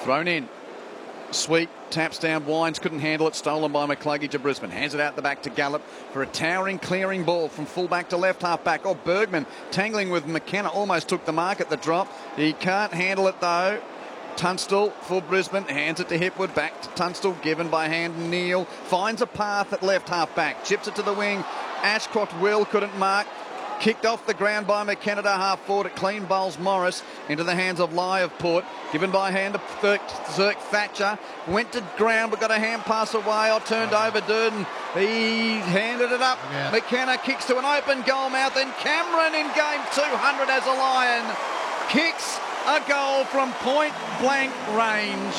Thrown in. Sweet taps down Wines, couldn't handle it, stolen by McCluggage of Brisbane. Hands it out the back to Gallup for a towering clearing ball from fullback to left half back. Oh, Bergman tangling with McKenna, almost took the mark at the drop. He can't handle it though. Tunstall for Brisbane, hands it to Hipwood, back to Tunstall, given by hand. Neal finds a path at left half back, chips it to the wing. Ashcroft couldn't mark. Kicked off the ground by McKenna to half forward. It clean bowls Morris into the hands of Lai of Port. Given by hand to Zirk Thatcher. Went to ground but got a hand pass away. Turned over Durden. He handed it up. Yeah. McKenna kicks to an open goal mouth. And Cameron in game 200 as a Lion kicks a goal from point blank range.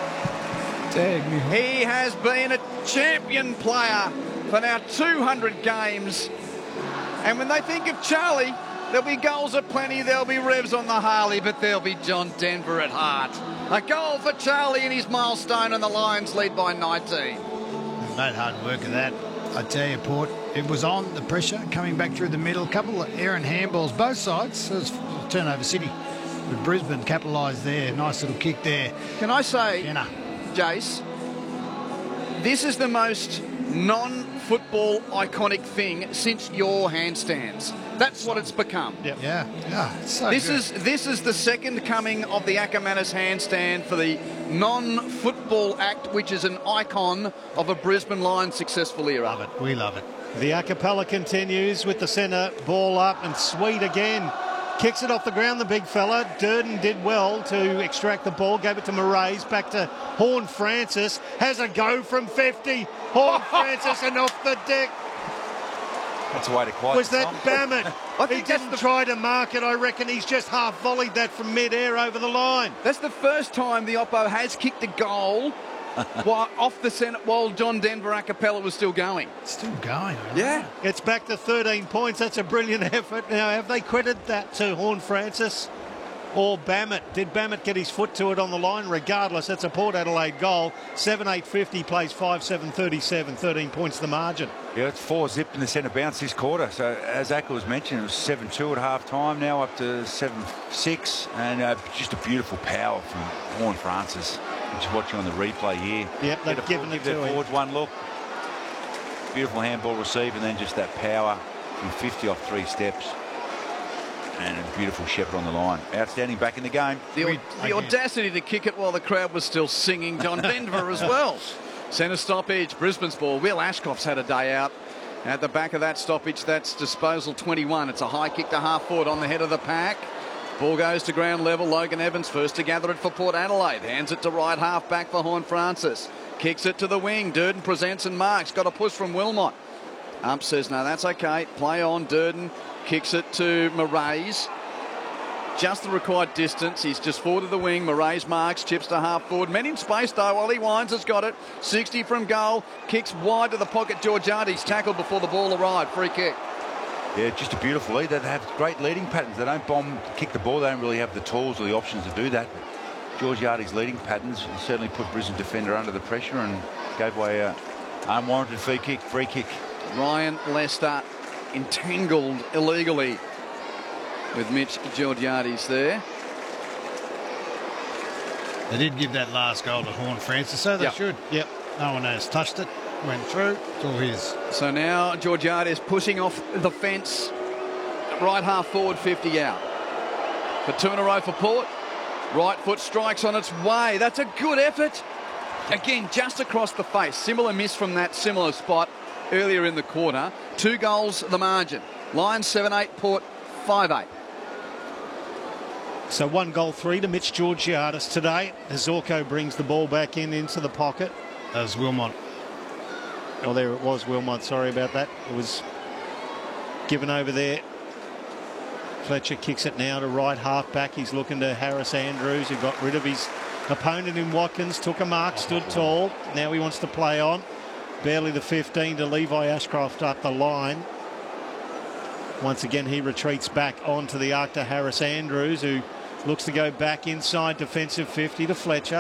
He has been a champion player for now 200 games. And when they think of Charlie, there'll be goals aplenty, there'll be revs on the Harley, but there'll be John Denver at heart. A goal for Charlie in his milestone, and the Lions lead by 19. Made hard work of that. I tell you, Port, it was on, the pressure, coming back through the middle. A couple of errant handballs, both sides. It was turnover city. But Brisbane capitalised there. Nice little kick there. Can I say, Jace, this is the most non-football iconic thing since your handstands. That's what it's become. Yep. Yeah. So this is the second coming of the Ackermanis handstand for the non-football act, which is an icon of a Brisbane Lions successful era. Love it. We love it. The a cappella continues with the centre ball up, and Sweet again kicks it off the ground, the big fella. Durden did well to extract the ball, gave it to Moraes, back to Horne-Francis, has a go from 50. Horne-Francis and off the deck. That's a way to quiet. Was that Bammett? He didn't try to mark it. I reckon he's just half volleyed that from mid-air over the line. That's the first time the Oppo has kicked a goal while off the centre while John Denver a cappella was still going. Still going. Yeah. It's back to 13 points. That's a brilliant effort. Now, have they credited that to Horne-Francis or Bammett? Did Bammett get his foot to it on the line? Regardless, it's a Port Adelaide goal. 7-8-50 plays 5-7-37. 13 points the margin. Yeah, it's 4-zip in the centre bounce this quarter. So, as Acker was mentioning, it was 7-2 at half-time, now up to 7-6. And just a beautiful power from Horne-Francis. Just watching on the replay here. Yep, they've given it to their forwards one look. Beautiful handball receive, and then just that power from 50 off 3 steps. And a beautiful Shepherd on the line. Outstanding back in the game. The audacity to kick it while the crowd was still singing John Denver as well. Centre stoppage, Brisbane's ball. Will Ashcroft's had a day out. At the back of that stoppage, that's disposal 21. It's a high kick to half forward on the head of the pack. Ball goes to ground level. Logan Evans first to gather it for Port Adelaide. Hands it to right half back for Horne-Francis. Kicks it to the wing. Durden presents and marks. Got a push from Wilmot. Ump says, no, that's okay. Play on. Durden kicks it to Moraes. Just the required distance. He's just forward of the wing. Moraes marks. Chips to half forward. Men in space, though. Ollie Wines has got it. 60 from goal. Kicks wide to the pocket. Georgiades tackled before the ball arrived. Free kick. Yeah, just a beautiful lead. They have great leading patterns. They don't bomb, kick the ball. They don't really have the tools or the options to do that. Georgiades' leading patterns certainly put Brisbane defender under the pressure and gave away an unwarranted free kick. Ryan Lester entangled illegally with Mitch Georgiades there. They did give that last goal to Horne-Francis, so they should. Yep. No one has touched it. Went through. It's all his. So now Georgiades pushing off the fence. Right half forward, 50 out. For 2 in a row for Port. Right foot strikes on its way. That's a good effort. Again, just across the face. Similar miss from that similar spot earlier in the quarter. 2 goals the margin. Lions 7-8, Port 5-8. So 1 goal 3 to Mitch Georgiades today. As Zorko brings the ball back into the pocket. As Wilmot. Oh, there it was, Wilmot. Sorry about that. It was given over there. Fletcher kicks it now to right half back. He's looking to Harris Andrews, who got rid of his opponent in Watkins. Took a mark, stood tall. Now he wants to play on. Barely the 15 to Levi Ashcroft up the line. Once again, he retreats back onto the arc to Harris Andrews, who looks to go back inside defensive 50 to Fletcher.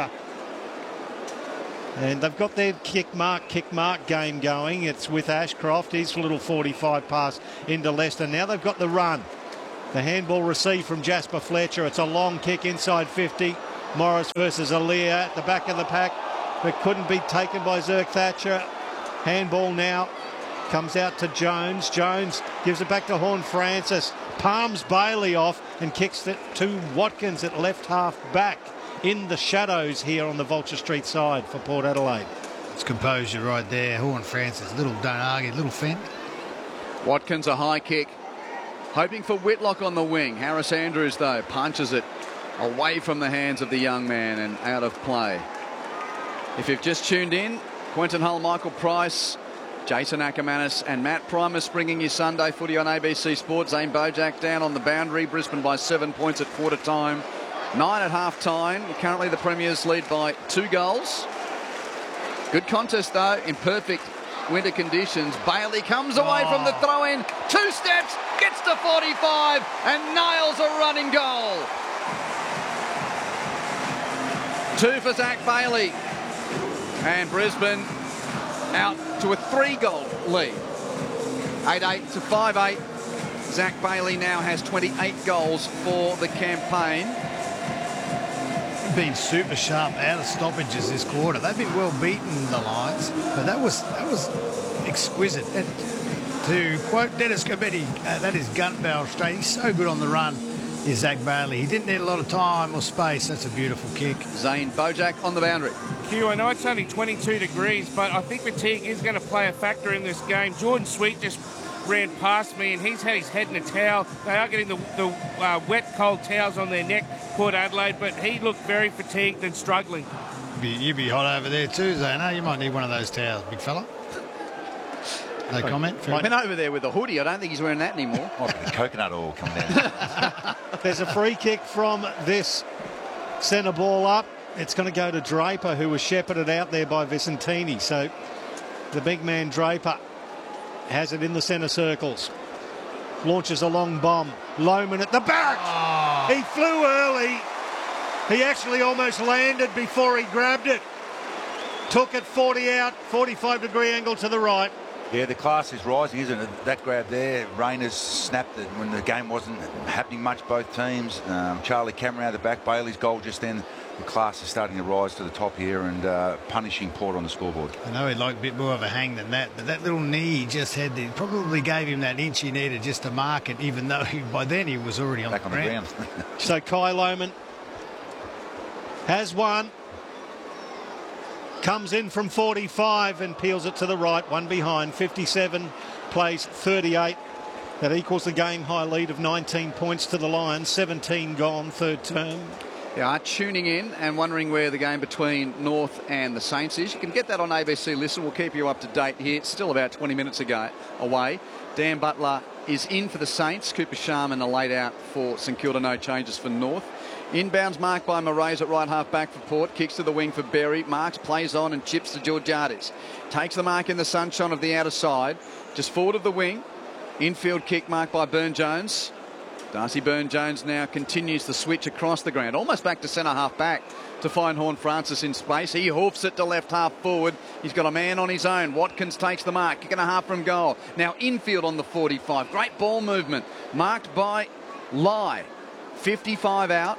And they've got their kick mark game going. It's with Ashcroft. His little 45 pass into Leicester. Now they've got the run. The handball received from Jasper Fletcher. It's a long kick inside 50. Morris versus Alia at the back of the pack, but couldn't be taken by Zerk Thatcher. Handball now comes out to Jones. Jones gives it back to Horn Francis. Palms Bailey off and kicks it to Watkins at left half back in the shadows here on the Vulture Street side for Port Adelaide. It's composure right there. Horn Francis, don't argue, little fend. Watkins a high kick. Hoping for Whitlock on the wing. Harris Andrews, though, punches it away from the hands of the young man and out of play. If you've just tuned in, Quentin Hull, Michael Price, Jason Ackermanis and Matt Primus bringing you Sunday footy on ABC Sports. Zane Bojack down on the boundary. Brisbane by 7 points at quarter time. 9 at half time. Currently the Premiers lead by 2 goals. Good contest, though, in perfect winter conditions. Bailey comes away from the throw-in. 2 steps, gets to 45 and nails a running goal. 2 for Zach Bailey. And Brisbane out to a 3-goal lead. 8-8 to 5-8. Zach Bailey now has 28 goals for the campaign. Been super sharp out of stoppages this quarter. They've been well beaten, the Lions, but that was exquisite. And to quote Dennis Cometti, that is gun barrel straight. He's so good on the run, is Zach Bailey. He didn't need a lot of time or space. That's a beautiful kick. Zane Bojack on the boundary. Hugh, I know it's only 22 degrees, but I think fatigue is going to play a factor in this game. Jordan Sweet just ran past me and he's had his head in a towel. They are getting the wet, cold towels on their neck, Port Adelaide, but he looked very fatigued and struggling. You'd be hot over there too, Zana. You might need one of those towels, big fella. No comment? I've been over there with a hoodie. I don't think he's wearing that anymore. Coconut oil coming down. There's a free kick from this centre ball up. It's going to go to Draper, who was shepherded out there by Vicentini. So the big man Draper has it in the centre circles. Launches a long bomb. Lohman at the back. Oh. He flew early. He actually almost landed before he grabbed it. Took it 40 out, 45-degree angle to the right. Yeah, the class is rising, isn't it? That grab there, Rayners snapped it when the game wasn't happening much, both teams. Charlie Cameron out the back, Bailey's goal just then. The class is starting to rise to the top here and punishing Port on the scoreboard. I know he'd like a bit more of a hang than that, but that little knee just had probably gave him that inch he needed just to mark it, even though by then he was already on the ground. So Kai Lohman has one. Comes in from 45 and peels it to the right. One behind. 57 plays 38. That equals the game high lead of 19 points to the Lions. 17 gone, third term. Yeah, tuning in and wondering where the game between North and the Saints is. You can get that on ABC Listen. We'll keep you up to date here. It's still about 20 minutes away. Dan Butler is in for the Saints. Cooper Sharman are laid out for St Kilda. No changes for North. Inbounds marked by Moraes at right half back for Port. Kicks to the wing for Berry. Marks, plays on and chips to Georgiades. Takes the mark in the sunshine of the outer side. Just forward of the wing. Infield kick marked by Burne-Jones. Darcy Burne-Jones now continues the switch across the ground. Almost back to centre half back to find Horn Francis in space. He hoofs it to left half forward. He's got a man on his own. Watkins takes the mark. Kick and a half from goal. Now infield on the 45. Great ball movement. Marked by Lai. 55 out.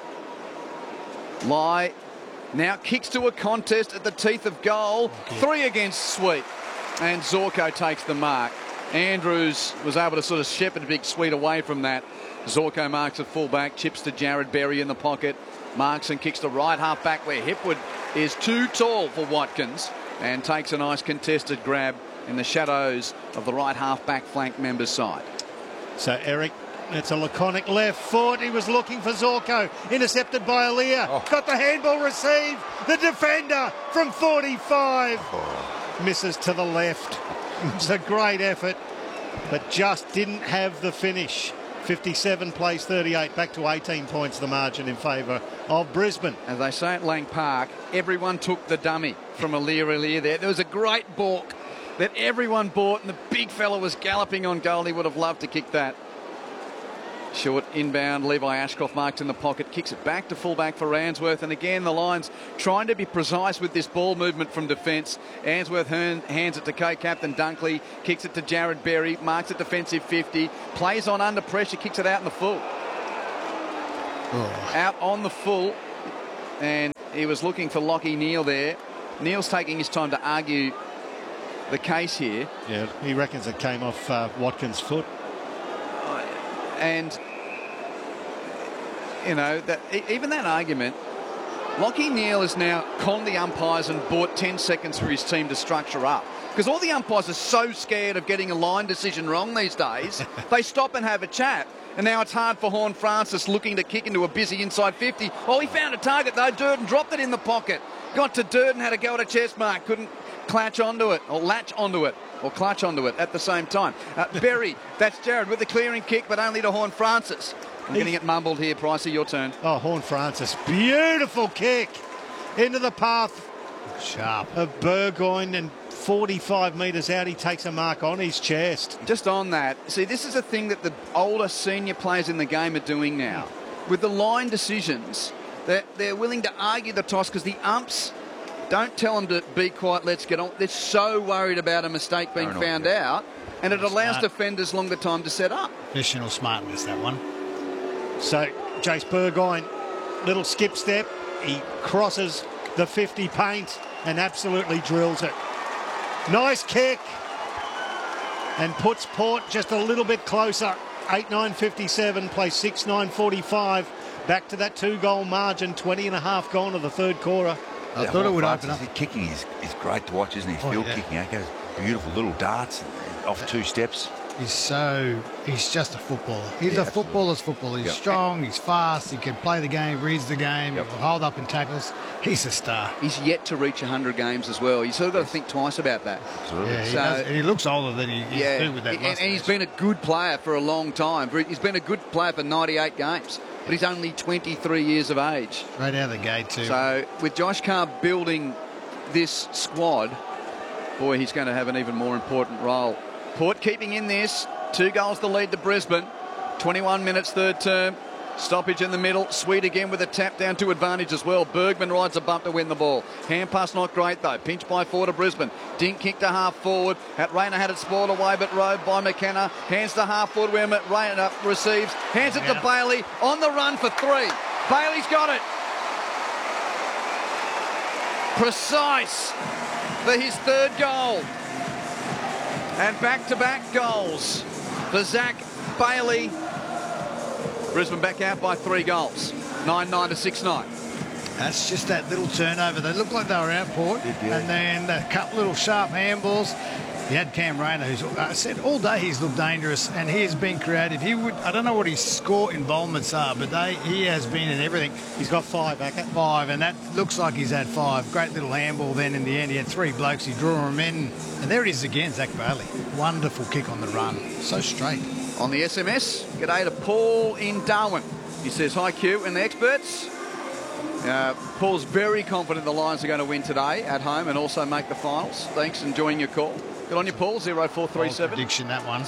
Lai now kicks to a contest at the teeth of goal. 3 against Sweet. And Zorko takes the mark. Andrews was able to sort of shepherd Big Sweet away from that. Zorko marks at full-back, chips to Jared Berry in the pocket. Marks and kicks to right half-back where Hipwood is too tall for Watkins and takes a nice contested grab in the shadows of the right half-back flank member's side. So Eric, it's a laconic left foot. He was looking for Zorko. Intercepted by Alia. Oh. Got the handball received. The defender from 45. Misses to the left. It's a great effort, but just didn't have the finish. 57 plays 38, back to 18 points the margin in favour of Brisbane. As they say at Lang Park, everyone took the dummy from Alia there. There was a great balk that everyone bought, and the big fella was galloping on goal. He would have loved to kick that. Short inbound, Levi Ashcroft marked in the pocket, kicks it back to fullback for Answorth, and again the Lions trying to be precise with this ball movement from defence. Answorth hands it to co-captain Dunkley, kicks it to Jared Berry, marks it defensive 50, plays on under pressure, kicks it out in the full. Out on the full and he was looking for Lachie Neale there. Neale's taking his time to argue the case here. Yeah, he reckons it came off Watkins' foot. And, you know, even that argument, Lachie Neale has now conned the umpires and bought 10 seconds for his team to structure up. Because all the umpires are so scared of getting a line decision wrong these days, they stop and have a chat. And now it's hard for Horne-Francis looking to kick into a busy inside 50. Oh, he found a target though. Durden dropped it in the pocket. Got to Durden, had a go at a chest mark. Couldn't latch onto it or clutch onto it at the same time. Berry, that's Jared with the clearing kick, but only to Horne-Francis. I'm getting it mumbled here, Pricey, your turn. Oh, Horne-Francis, beautiful kick into the path. Sharp. Of Burgoyne, and 45 metres out, he takes a mark on his chest. Just on that, see, this is a thing that the older senior players in the game are doing now. With the line decisions, they're willing to argue the toss because the umps don't tell them to be quiet, let's get on. They're so worried about a mistake being found out, and it allows defenders longer time to set up. Professional smartness, that one. So, Jace Burgoyne, little skip step, he crosses the 50 paint and absolutely drills it. Nice kick, and puts Port just a little bit closer. 8-9-57, play 6-9-45. Back to that 2-goal margin, 20 and a half gone to the third quarter. I thought it would open up. His kicking is great to watch, isn't he? Field kicking, he goes beautiful little darts off 2 steps. He's just a footballer. He's a footballer's footballer. He's strong, he's fast, he can play the game, reads the game, he'll hold up in tackles. He's a star. He's yet to reach 100 games as well. You sort of got to think twice about that. Yeah, he looks older than he's doing with that. And he's been a good player for a long time. He's been a good player for 98 games, but he's only 23 years of age. Right out of the gate too. So with Josh Carr building this squad, boy, he's going to have an even more important role. Port keeping in this. 2 goals to lead to Brisbane. 21 minutes third term. Stoppage in the middle. Sweet again with a tap down to advantage as well. Bergman rides a bump to win the ball. Hand pass not great though. Pinch by 4 to Brisbane. Dink kick to half forward. Rayner had it spoiled away but rode by McKenna. Hands to half forward where Rayner receives. Hands it to Bailey. On the run for 3. Bailey's got it. Precise for his 3rd goal. And back-to-back goals for Zach Bailey. Brisbane back out by 3 goals. 9-9 to 6-9. That's just that little turnover. They looked like they were out, Port. And then a couple little sharp handballs. You had Cam Rayner, who's said all day he's looked dangerous, and he has been creative. I don't know what his score involvements are, but he has been in everything. He's got 5, Acker. 5, and that looks like he's had 5. Great little handball then in the end. He had 3 blokes. He drew them in. And there it is again, Zach Bailey. Wonderful kick on the run. So straight. On the SMS, g'day to Paul in Darwin. He says, hi Q and the experts. Paul's very confident the Lions are going to win today at home and also make the finals. Thanks, enjoying your call. Good on you, Paul. 0437 prediction, that one.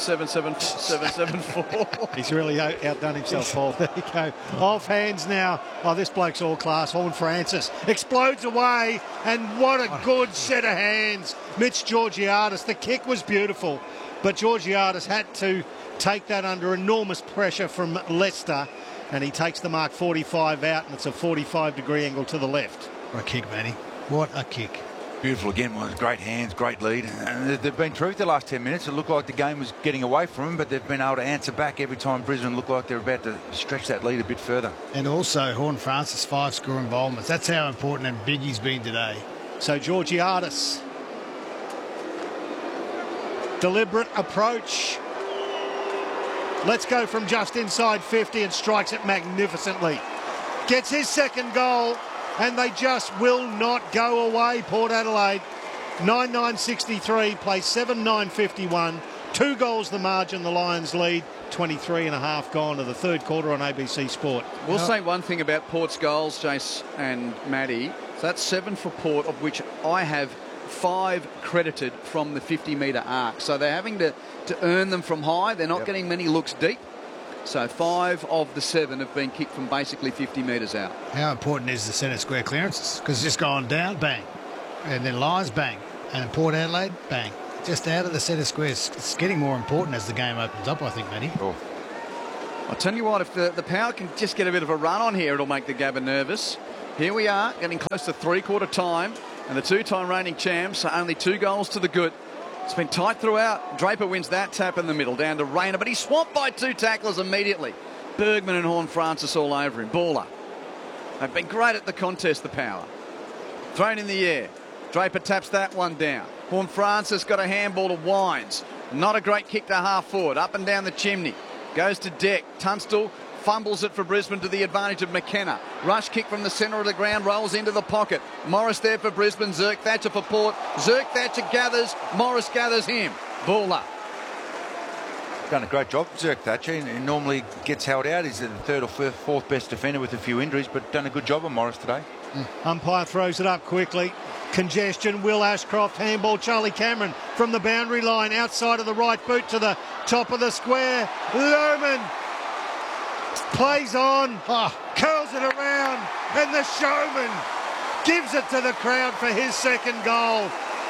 774. He's really outdone himself, Paul. There you go. Off hands now. Oh, this bloke's all class. Horne-Francis explodes away, and what a good set of hands. Mitch Georgiadis. The kick was beautiful, but Georgiadis had to take that under enormous pressure from Leicester, and he takes the mark 45 out, and it's a 45-degree angle to the left. What a kick, Manny. What a kick. Beautiful again. Great hands, great lead. And they've been through the last 10 minutes. It looked like the game was getting away from them, but they've been able to answer back every time Brisbane looked like they're about to stretch that lead a bit further. And also Horne-Francis 5 score involvements. That's how important and big he's been today. So Georgiadis. Deliberate approach. Let's go from just inside 50 and strikes it magnificently. Gets his 2nd goal. And they just will not go away, Port Adelaide. 9-9-63, play 7-9-51. 2 goals the margin, the Lions lead. 23 and a half gone to the 3rd quarter on ABC Sport. We'll say one thing about Port's goals, Jace and Maddie. So that's 7 for Port, of which I have 5 credited from the 50-metre arc. So they're having to earn them from high. They're not getting many looks deep. So 5 of the 7 have been kicked from basically 50 metres out. How important is the centre square clearances? Because it's just gone down, bang. And then Lions, bang. And Port Adelaide, bang. Just out of the centre squares. It's getting more important as the game opens up, I think, Matty. Oh. I'll tell you what, if the Power can just get a bit of a run on here, it'll make the Gabba nervous. Here we are, getting close to three-quarter time, and the two-time reigning champs are only 2 goals to the good. It's been tight throughout. Draper wins that tap in the middle, down to Rayner, but he's swamped by 2 tacklers immediately. Bergman and Horne-Francis all over him. Baller. They've been great at the contest, the power. Thrown in the air. Draper taps that one down. Horne-Francis got a handball to Wines. Not a great kick to half forward. Up and down the chimney. Goes to Deck. Tunstall fumbles it for Brisbane to the advantage of McKenna. Rush kick from the centre of the ground, rolls into the pocket. Morris there for Brisbane. Zerk Thatcher for Port. Zerk Thatcher gathers. Morris gathers him. Baller. Done a great job, Zerk Thatcher. He normally gets held out. He's the 3rd or 4th best defender with a few injuries, but done a good job on Morris today. Umpire throws it up quickly. Congestion. Will Ashcroft handball. Charlie Cameron from the boundary line outside of the right boot to the top of the square. Lohmann plays on, curls it around, and the showman gives it to the crowd for his 2nd goal.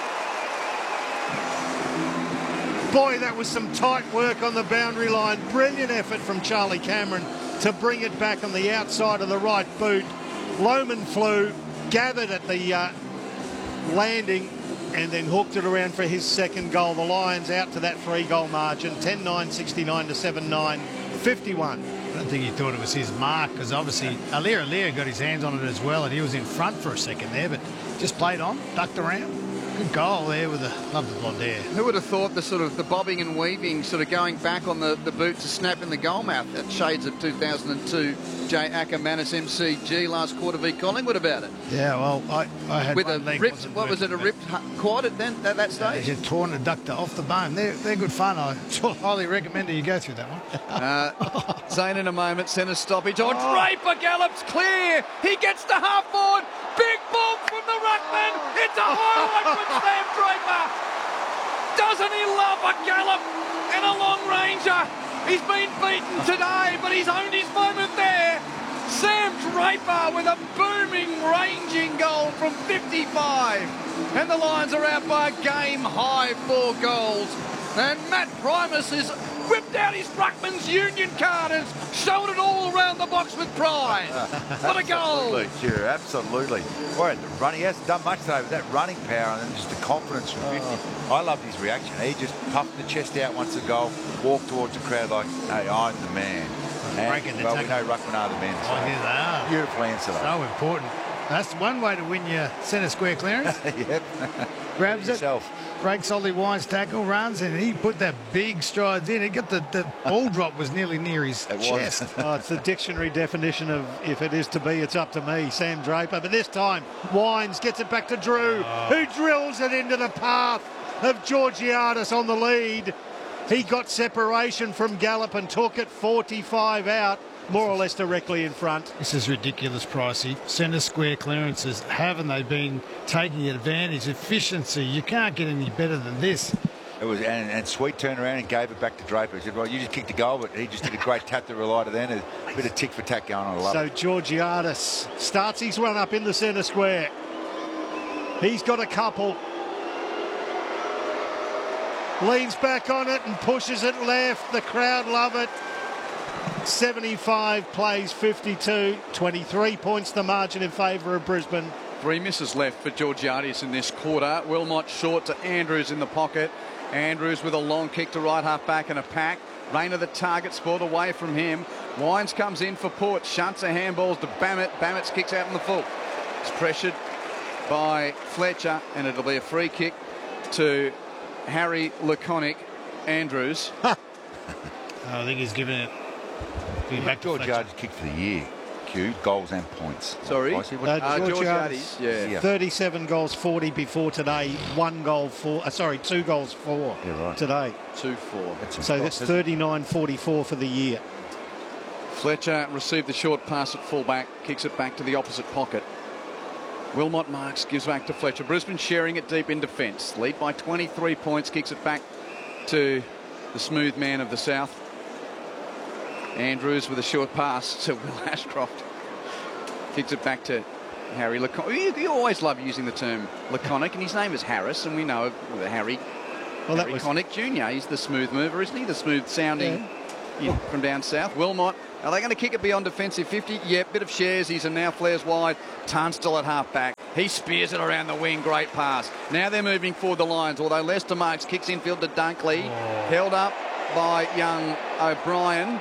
Boy, that was some tight work on the boundary line. Brilliant effort from Charlie Cameron to bring it back on the outside of the right boot. Lohmann flew, gathered at the landing, and then hooked it around for his 2nd goal. The Lions out to that 3-goal margin, 10-9, 69 to 7-9, 51. I don't think he thought it was his mark, because obviously Aliir got his hands on it as well, and he was in front for a second there, but just played on, ducked around. Good goal there with love the blonde hair. Who would have thought the bobbing and weaving, sort of going back on the boot to snap in the goal mouth? That shades of 2002 J. Ackermanis MCG last quarter v Collingwood about it. Yeah, well, I had with one a leg ripped, wasn't what was it, a working, ripped quad at that stage? He had torn a adductor off the bone. They're good fun. I highly recommend that you go through that one. Zane in a moment, centre stoppage. Draper gallops clear. He gets to half forward. Big ball from the ruckman. It's a highlight from Sam Draper. Doesn't he love a gallop and a long ranger? He's been beaten today, but he's owned his moment there. Sam Draper with a booming, ranging goal from 55. And the Lions are out by a game-high 4 goals. And Matt Primus has whipped out his Ruckman's Union card and showed it all around the box with pride. What a goal! Absolutely, Stu, absolutely. Boy, the run, he hasn't done much today with that running power and then just the confidence from 50. I love his reaction. He just puffed the chest out once the goal, walked towards the crowd like, hey, I'm the man. And, well, we know Ruckman are the men. So here they are. Beautiful answer, though. So important. That's one way to win your centre square clearance. Yep. Grabs yourself. It, breaks Ollie Wine's tackle, runs, and he put that big strides in. He got the ball drop was nearly near his chest. It's the dictionary definition of if it is to be, it's up to me, Sam Draper. But this time, Wines gets it back to Drew, who drills it into the path of Georgiadis on the lead. He got separation from Gallop and took it 45 out, more or less directly in front. This is ridiculous, Pricey. Centre square clearances, haven't they been taking advantage? Efficiency, you can't get any better than this. It was, and Sweet turned around and gave it back to Draper. He said, well, you just kicked a goal, but he just did a great tap to relied then. A bit of tick for tack going on. I love it. So Georgiadis starts his run up in the centre square. He's got a couple. Leans back on it and pushes it left. The crowd love it. 75 plays 52. 23 points the margin in favour of Brisbane. 3 misses left for Georgiadis in this quarter. Wilmot short to Andrews in the pocket. Andrews with a long kick to right half back and a pack. Rayner the target, sport away from him. Wines comes in for Port. Shunts a handballs to Bammett. Bammett kicks out in the full. It's pressured by Fletcher and it'll be a free kick to Harry Laconic Andrews. I think he's giving it back to Georgiadis kick for the year. Q, goals and points. Sorry? Georgiadis, yeah. 37 goals, 40 before today. 2 goals for today. 2-4. So that's 39-44 for the year. Fletcher received the short pass at fullback, kicks it back to the opposite pocket. Wilmot marks, gives back to Fletcher. Brisbane sharing it deep in defence. Lead by 23 points, kicks it back to the smooth man of the South. Andrews with a short pass to Will Ashcroft. Kicks it back to Harry Laconic. You always love using the term Laconic, and his name is Harris, and we know Harry Laconic Jr. He's the smooth mover, isn't he? The smooth sounding in from down south. Wilmot, are they going to kick it beyond defensive 50? Yeah, bit of Sharesies, and now flares wide. Tunstall at half-back. He spears it around the wing. Great pass. Now they're moving forward the lines, although Lester Marks kicks infield to Dunkley. Held up by young O'Brien.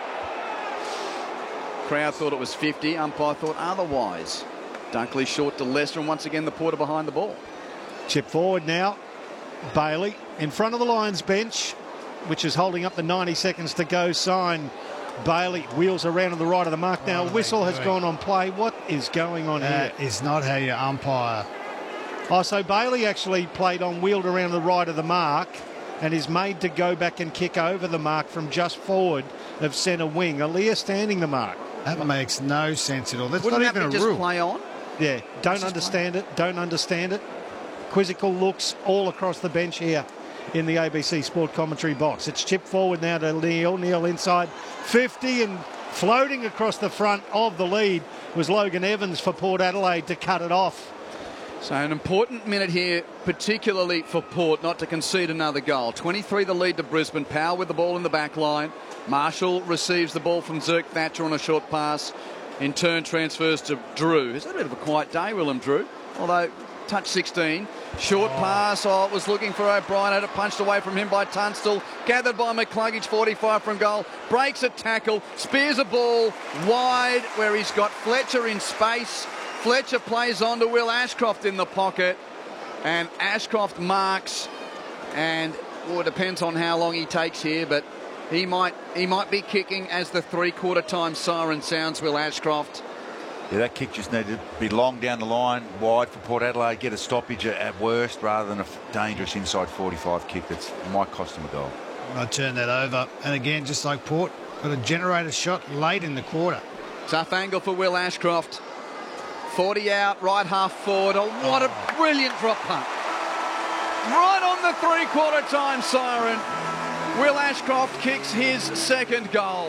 Crowd thought it was 50. Umpire thought otherwise. Dunkley short to Lester, and once again the Porter behind the ball. Chip forward now. Bailey in front of the Lions bench, which is holding up the 90 seconds to go sign. Bailey wheels around to the right of the mark now. Whistle has gone on play. What is going on here? That is not how you umpire. Oh, so Bailey actually played on, wheeled around to the right of the mark, and is made to go back and kick over the mark from just forward of centre wing. Aaliyah standing the mark. That makes no sense at all. That's Wouldn't not that even be a just rule. play on? Yeah, don't understand it. Don't understand it. Quizzical looks all across the bench here in the ABC Sport commentary box. It's chipped forward now to Neil. Neil inside 50, and floating across the front of the lead was Logan Evans for Port Adelaide to cut it off. So an important minute here, particularly for Port, not to concede another goal. 23 the lead to Brisbane. Power with the ball in the back line. Marshall receives the ball from Zirk Thatcher on a short pass. In turn transfers to Drew. Is that a bit of a quiet day, Willem Drew? Although touch 16. Short pass. Oh, it was looking for O'Brien. Had it punched away from him by Tunstall. Gathered by McCluggage, 45 from goal. Breaks a tackle. Spears a ball wide where he's got Fletcher in space. Fletcher plays on to Will Ashcroft in the pocket. And Ashcroft marks. And it depends on how long he takes here, but he might be kicking as the three-quarter time siren sounds, Will Ashcroft. Yeah, that kick just needed to be long down the line, wide for Port Adelaide, get a stoppage at worst rather than a dangerous inside 45 kick that might cost him a goal. I turn that over, and again, just like Port, got a generator shot late in the quarter. Tough angle for Will Ashcroft. 40 out, right half forward. Oh, what a brilliant drop punt. Right on the three-quarter time siren. Will Ashcroft kicks his second goal.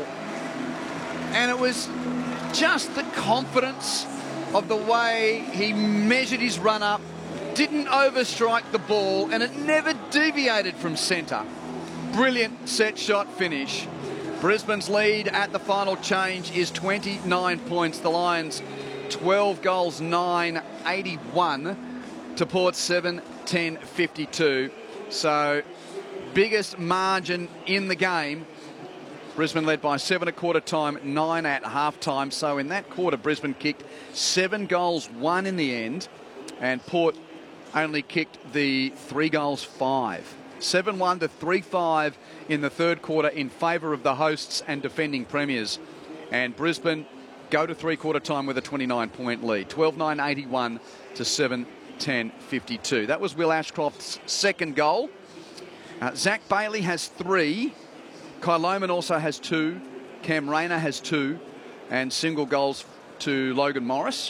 And it was just the confidence of the way he measured his run-up, didn't overstrike the ball, and it never deviated from centre. Brilliant set shot finish. Brisbane's lead at the final change is 29 points. The Lions 12 goals, 9, 81 to Port 7, 10, 52. So biggest margin in the game. Brisbane led by 7 at quarter time, 9 at half time. So in that quarter, Brisbane kicked 7 goals, 1 in the end. And Port only kicked the 3 goals, 5. 7-1 to 3-5 in the third quarter in favour of the hosts and defending premiers. And Brisbane go to three-quarter time with a 29-point lead. 12-9, 81 to 7-10, 52. That was Will Ashcroft's second goal. Zach Bailey has 3. Kai Lohmann also has 2. Cam Rayner has 2. And single goals to Logan Morris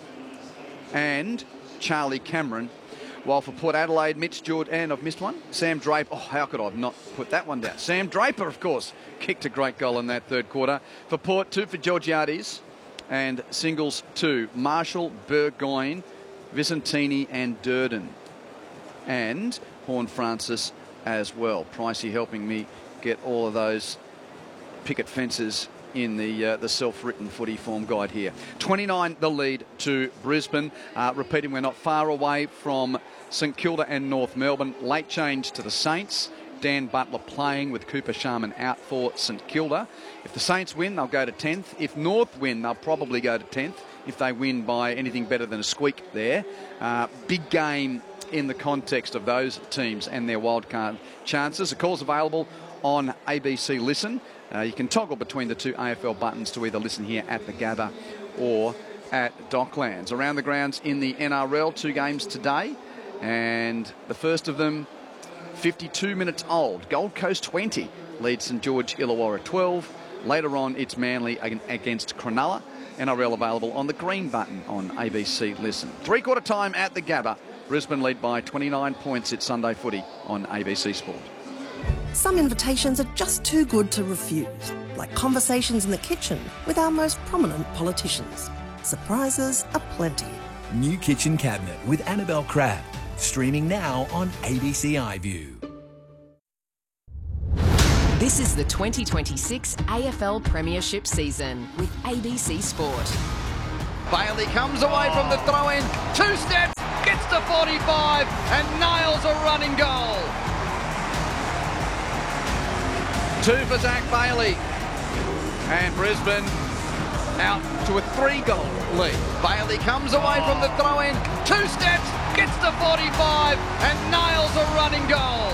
and Charlie Cameron. While for Port Adelaide, Mitch Jordan, and I've missed one, Sam Draper. Oh, how could I have not put that one down? Sam Draper, of course, kicked a great goal in that third quarter. For Port, 2 for Georgiades, and singles 2. Marshall, Burgoyne, Vicentini and Durden. And Horne-Francis as well. Pricey helping me get all of those picket fences in the self-written footy form guide here. 29 the lead to Brisbane. Repeating, we're not far away from St Kilda and North Melbourne. Late change to the Saints. Dan Butler playing with Cooper Sharman out for St Kilda. If the Saints win, they'll go to 10th. If North win, they'll probably go to 10th. If they win by anything better than a squeak there. Big game in the context of those teams and their wildcard chances. The call's available on ABC Listen. You can toggle between the 2 AFL buttons to either listen here at the Gather or at Docklands. Around the grounds in the NRL, 2 games today. And the first of them, 52 minutes old. Gold Coast 20 leads St George Illawarra 12. Later on, it's Manly against Cronulla. NRL available on the green button on ABC Listen. Three-quarter time at the Gabba. Brisbane lead by 29 points. It's Sunday Footy on ABC Sport. Some invitations are just too good to refuse, like conversations in the kitchen with our most prominent politicians. Surprises aplenty. New Kitchen Cabinet with Annabelle Crabb. Streaming now on ABC iView. This is the 2026 AFL Premiership season with ABC Sport. Bailey comes away from the throw-in, 2 steps, gets to 45 and nails a running goal. 2 for Zach Bailey. And Brisbane out to a 3-goal lead. Bailey comes away from the throw-in, 2 steps, gets to 45 and nails a running goal.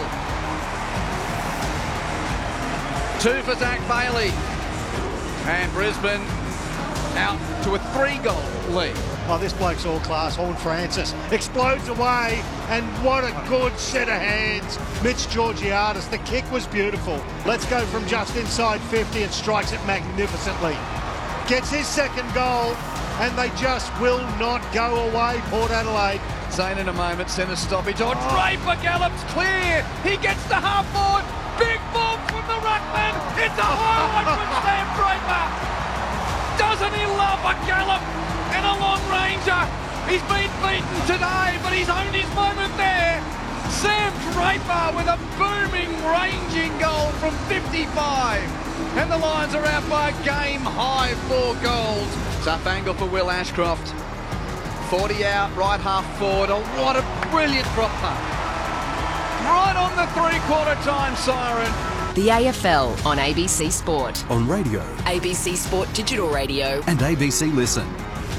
2 for Zach Bailey. And Brisbane out to a 3-goal lead. Oh, this bloke's all class. Horn Francis explodes away, and what a good set of hands. Mitch Georgiadis, the kick was beautiful. Let's go from just inside 50 and strikes it magnificently. Gets his second goal, and they just will not go away, Port Adelaide. Zane in a moment, centre stoppage. Oh, Draper gallops clear. He gets the half forward. Big ball from the ruckman. It's a high one from Sam Draper. Doesn't he love a gallop and a long ranger? He's been beaten today, but he's owned his moment there. Sam Draper with a booming, ranging goal from 55. And the Lions are out by a game-high 4 goals. Tough angle for Will Ashcroft. 40 out, right half forward. Oh, what a brilliant drop punt. Right on the 3/4 time siren. The AFL on ABC Sport. On radio ABC Sport Digital Radio. and ABC Listen.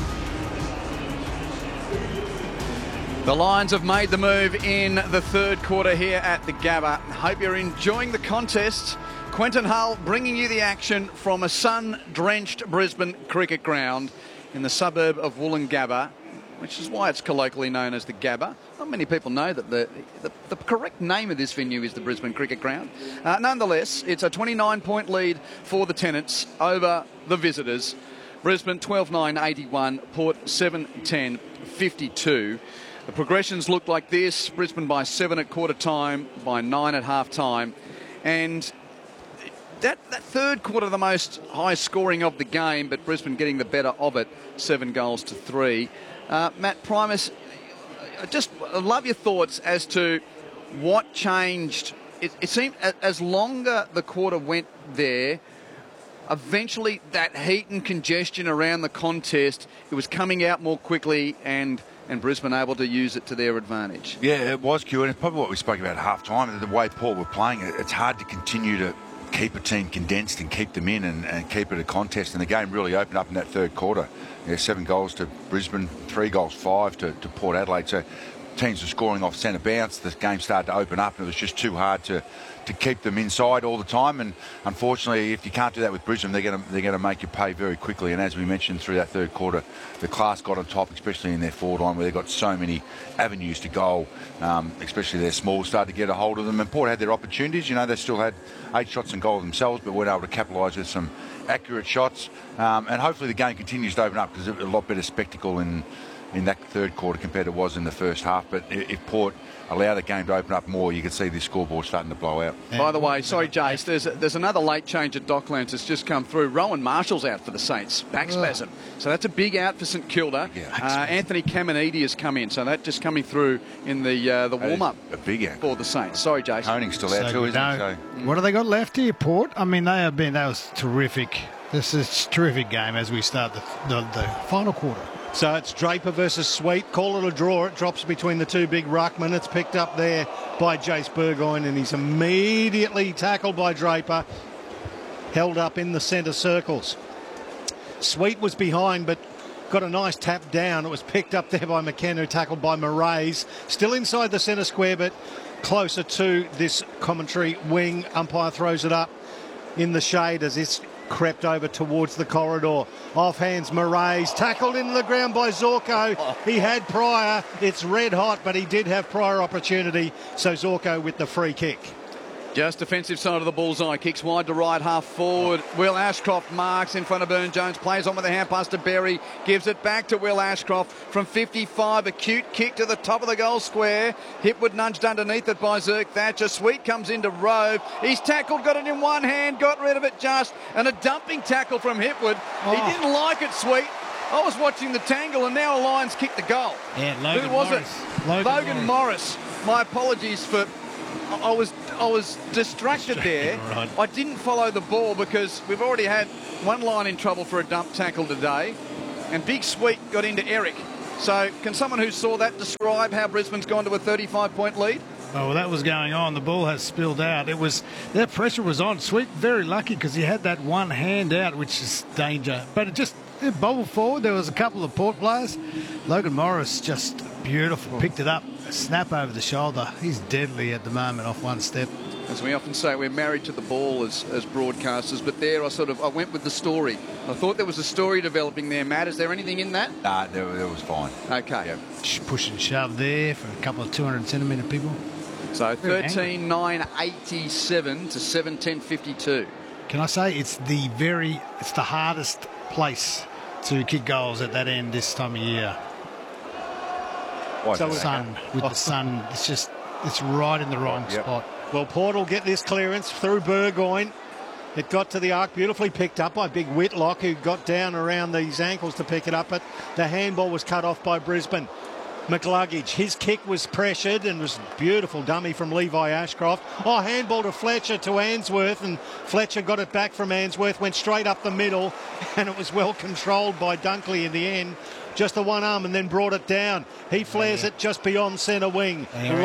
The Lions have made the move in the 3rd quarter here at the Gabba. Hope you're enjoying the contest. Quentin Hull bringing you the action from a sun-drenched Brisbane cricket ground in the suburb of Woolloongabba, which is why it's colloquially known as the Gabba. Not many people know that the correct name of this venue is the Brisbane Cricket Ground. Nonetheless, it's a 29-point lead for the Tenants over the visitors. Brisbane 12-9-81, Port 7-10-52. The progressions look like this. Brisbane by 7 at quarter time, by 9 at half time. And that 3rd quarter, the most high scoring of the game, but Brisbane getting the better of it, 7-3. Matt Primus, I'd love your thoughts as to what changed. It seemed as longer the quarter went there, eventually that heat and congestion around the contest, it was coming out more quickly and Brisbane able to use it to their advantage. Yeah, it was, Q, and it's probably what we spoke about at half-time. The way Port were playing, it's hard to continue to keep a team condensed and keep them in and keep it a contest. And the game really opened up in that 3rd quarter. 7 goals to Brisbane, 3 goals, 5 to Port Adelaide. So teams were scoring off centre bounce. The game started to open up and it was just too hard to keep them inside all the time. And unfortunately, if you can't do that with Brisbane, they're going to make you pay very quickly. And as we mentioned through that 3rd quarter, the class got on top, especially in their forward line where they've got so many avenues to goal, especially their small started to get a hold of them. And Port had their opportunities. You know, they still had 8 shots on goal themselves, but weren't able to capitalise with some accurate shots. And hopefully the game continues to open up because it's a lot better spectacle in that 3rd quarter compared to what it was in the first half. But if Port allow the game to open up more, you can see this scoreboard starting to blow out. By the way, sorry, Jace, there's another late change at Docklands that's just come through. Rowan Marshall's out for the Saints, back spasm. So that's a big out for St Kilda. Anthony Caminiti has come in, so that just coming through in the warm-up. A big out for the Saints. Sorry, Jace. Coning's still out too, isn't he? So. What have they got left here, Port? I mean, that was terrific. This is a terrific game as we start the final quarter. So it's Draper versus Sweet. Call it a draw. It drops between the 2 big ruckmen. It's picked up there by Jace Burgoyne, and he's immediately tackled by Draper. Held up in the centre circles. Sweet was behind, but got a nice tap down. It was picked up there by McKenna, tackled by Moraes. Still inside the centre square, but closer to this commentary wing. Umpire throws it up in the shade as it's crept over towards the corridor. Off hands Moraes, tackled into the ground by Zorko. He had prior, it's red hot, but he did have prior opportunity. So Zorko with the free kick. Just defensive side of the bullseye, kicks wide to right, half forward. Will Ashcroft marks in front of Burne-Jones, plays on with a hand pass to Berry, gives it back to Will Ashcroft from 55, a cute kick to the top of the goal square. Hipwood nudged underneath it by Zerk Thatcher. Sweet comes into Rove. He's tackled, got it in one hand, got rid of it just, and a dumping tackle from Hipwood. He didn't like it, Sweet. I was watching the tangle, and now a Lions kicked the goal. Yeah, Logan Who was Morris. it? Logan Morris. My apologies for... I I was distracted there. Right. I didn't follow the ball because we've already had one line in trouble for a dump tackle today, and Big Sweet got into Eric. So can someone who saw that describe how Brisbane's gone to a 35-point lead? Oh, well, that was going on. The ball has spilled out. That pressure was on. Sweet, very lucky because he had that one hand out, which is danger. But it bobbled forward. There was a couple of Port players. Logan Morris just beautiful. Picked it up, a snap over the shoulder. He's deadly at the moment off one step. As we often say, we're married to the ball as broadcasters, but there I went with the story. I thought there was a story developing there, Matt. Is there anything in that? Nah, there was fine. Okay. Yep. Push and shove there for a couple of 200-centimetre people. So 13-9-87 to 7-10-52. Can I say it's the hardest place to kick goals at that end this time of year. So the sun, it's right in the wrong spot. Well, Port will get this clearance through Burgoyne. It got to the arc, beautifully picked up by Big Whitlock, who got down around these ankles to pick it up, but the handball was cut off by Brisbane. McLuggage, his kick was pressured and was beautiful dummy from Levi Ashcroft. Oh, handball to Fletcher to Answorth, and Fletcher got it back from Answorth, went straight up the middle, and it was well controlled by Dunkley in the end. Just the one arm and then brought it down. He flares it just beyond centre wing.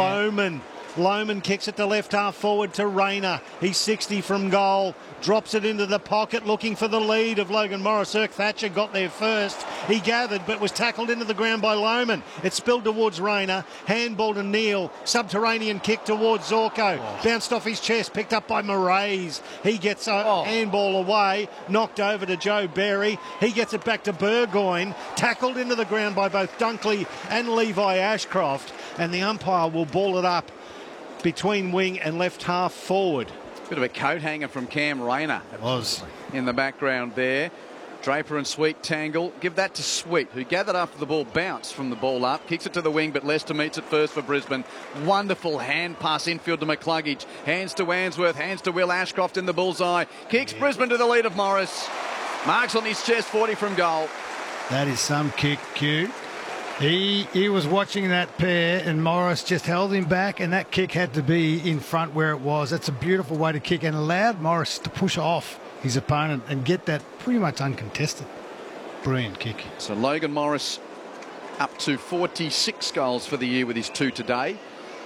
Lohman kicks it to left half forward to Rayner. He's 60 from goal. Drops it into the pocket looking for the lead of Logan Morris. Irk Thatcher got there first. He gathered but was tackled into the ground by Lohman. It spilled towards Rayner. Handball to Neal. Subterranean kick towards Zorko. Bounced off his chest. Picked up by Moraes. He gets a handball away. Knocked over to Joe Berry. He gets it back to Burgoyne. Tackled into the ground by both Dunkley and Levi Ashcroft. And the umpire will ball it up between wing and left half forward. Bit of a coat hanger from Cam Rayner. It was. In the background there. Draper and Sweet tangle. Give that to Sweet, who gathered after the ball bounced from the ball up. Kicks it to the wing, but Lester meets it first for Brisbane. Wonderful hand pass infield to McCluggage. Hands to Answorth, hands to Will Ashcroft in the bullseye. Kicks Brisbane to the lead of Morris. Marks on his chest, 40 from goal. That is some kick, Q. He was watching that pair and Morris just held him back, and that kick had to be in front where it was. That's a beautiful way to kick and allowed Morris to push off his opponent and get that pretty much uncontested. Brilliant kick. So Logan Morris up to 46 goals for the year with his 2 today.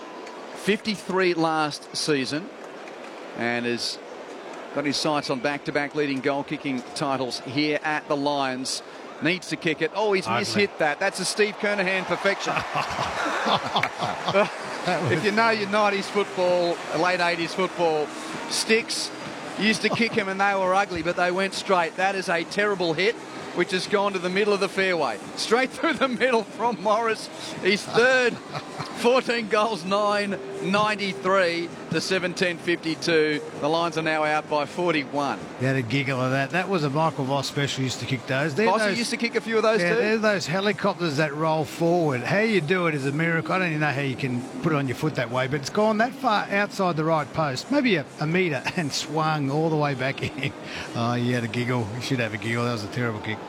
53 last season, and has got his sights on back-to-back leading goal-kicking titles here at the Lions. Needs to kick it. Oh, he's mishit that. That's a Steve Kernahan perfection. If you know your 90s football, late 80s football, sticks used to kick him and they were ugly, but they went straight. that is a terrible hit, which has gone to the middle of the fairway. Straight through the middle from Morris. He's third. 14 goals, 9-93 to 7-10-52. The Lions are now out by 41. You had a giggle of that. That was a Michael Voss special, used to kick those. Voss used to kick a few of those too? They're those helicopters that roll forward. How you do it is a miracle. I don't even know how you can put it on your foot that way, but it's gone that far outside the right post, maybe a metre, and swung all the way back in. Oh, you had a giggle. You should have a giggle. That was a terrible kick.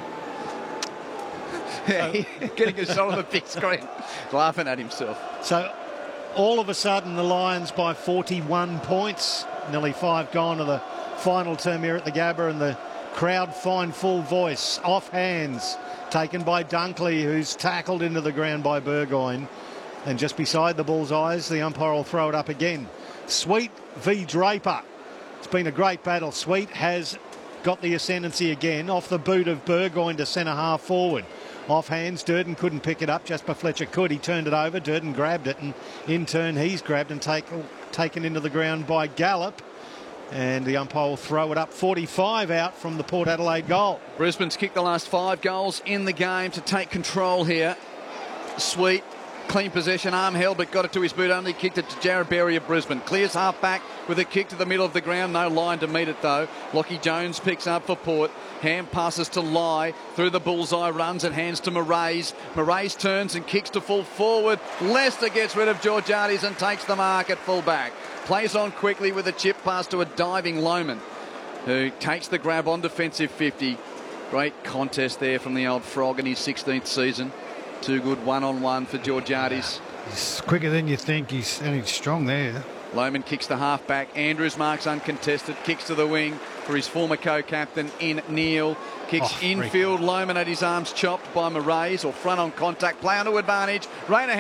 Getting a shot on the big screen, laughing at himself. So all of a sudden the Lions by 41 points, nearly 5 gone to the final term here at the Gabba, and the crowd find full voice. Off hands taken by Dunkley, who's tackled into the ground by Burgoyne, and just beside the bullseyes the umpire will throw it up again. Sweet v Draper. It's been a great battle. Sweet has got the ascendancy again off the boot of Burgoyne to centre half forward. Off hands, Durden couldn't pick it up. Jasper Fletcher could. He turned it over. Durden grabbed it, and in turn he's grabbed and taken into the ground by Gallop. And the umpire will throw it up. 45 out from the Port Adelaide goal. Brisbane's kicked the last 5 goals in the game to take control here. Sweet. Clean possession, arm held, but got it to his boot only. Kicked it to Jared Berry of Brisbane. Clears half back with a kick to the middle of the ground. No line to meet it though. Lockie Jones picks up for Port. Hand passes to Lai. Through the bullseye, runs and hands to Moraes. Moraes turns and kicks to full forward. Lester gets rid of Georgiades and takes the mark at full back. Plays on quickly with a chip pass to a diving Lohman, who takes the grab on defensive 50. Great contest there from the old Frog in his 16th season. Too good one-on-one for Georgiades. He's quicker than you think. He's strong there. Lohmann kicks the half-back. Andrews marks uncontested. Kicks to the wing for his former co-captain in Neil. Kicks infield. Lohmann had his arms chopped by Moraes, or front on contact. Play onto advantage. Rayner